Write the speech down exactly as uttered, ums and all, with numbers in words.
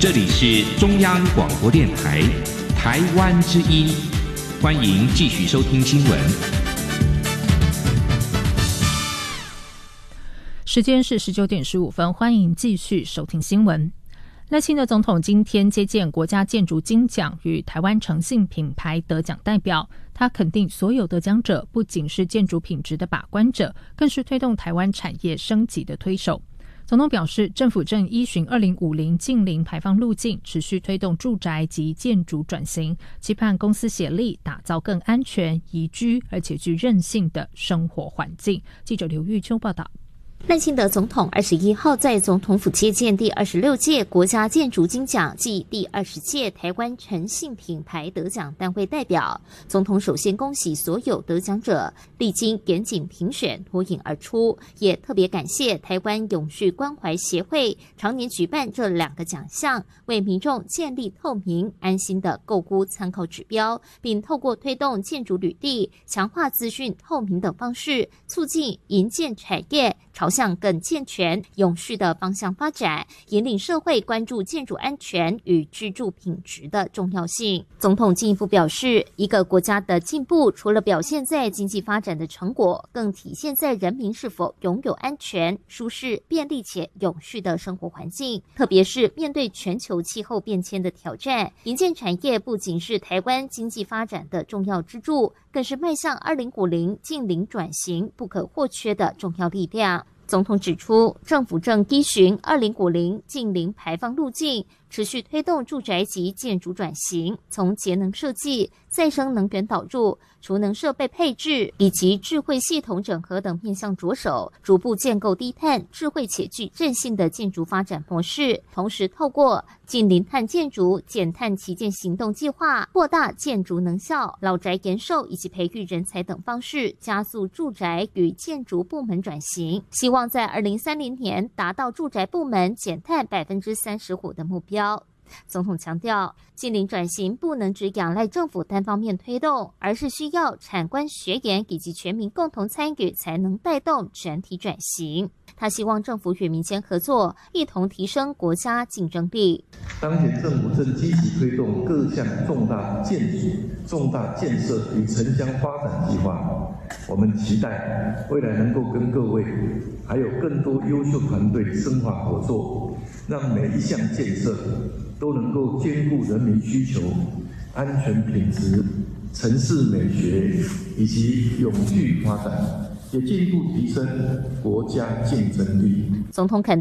这里是中央广播电台台湾之音，欢迎继续收听新闻。 时间是十九点十五分，欢迎继续收听新闻。赖清德总统今天接见国家建筑金奖与台湾诚信品牌得奖代表，他肯定所有得奖者不仅是建筑品质的把关者，更是推动台湾产业升级的推手。总统表示，政府正依循二零五零净零排放路径，持续推动住宅及建筑转型，期盼公司协力打造更安全、宜居而且具韧性的生活环境。记者刘玉秋报道。 赖清德总统二十一号在总统府接见第二十六届国家建筑金奖暨第二十届台湾诚信品牌得奖单位代表。总统首先恭喜所有得奖者历经严谨评选脱颖而出，也特别感谢台湾永续关怀协会常年举办这两个奖项，为民众建立透明安心的购估参考指标，并透过推动建筑履历、强化资讯透明等方式，促进营建产业朝向更健全、永续的方向发展，引领社会关注建筑安全与居住品质的重要性。总统进一步表示，一个国家的进步，除了表现在经济发展的成果，更体现在人民是否拥有安全、舒适、便利且永续的生活环境。特别是面对全球气候变迁的挑战，营建产业不仅是台湾经济发展的重要支柱，更是迈向二零五零净零转型不可或缺的重要力量。总统指出，政府正依循二零五零净零排放路径，持续推动住宅及建筑转型，从节能设计、再生能源导入、储能设备配置以及智慧系统整合等面向着手，逐步建构低碳、智慧且具韧性的建筑发展模式。同时，透过近零碳建筑、减碳旗舰行动计划，扩大建筑能效、老宅延寿以及培育人才等方式，加速住宅与建筑部门转型。希望在二零三零年达到住宅部门减碳百分之三十五的目标。总统强调，净零转型不能只仰赖政府单方面推动，而是需要产官学研以及全民共同参与，才能带动整体转型。他希望政府与民间合作，一同提升国家竞争力。 当前政府正积极推动各项重大建筑、重大建设与城乡发展计划，我们期待未来能够跟各位还有更多优秀团队深化合作，让每一项建设都能够兼顾人民需求、安全品质、城市美学以及永续发展，也进一步提升国家竞争力。 总统肯